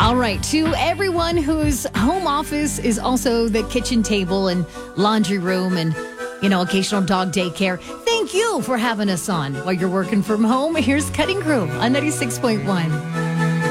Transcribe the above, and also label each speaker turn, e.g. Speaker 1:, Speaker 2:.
Speaker 1: All right. To everyone whose home office is also the kitchen table and laundry room and, occasional dog daycare, thank you for having us on while you're working from home. Here's Cutting Crew on 96.1.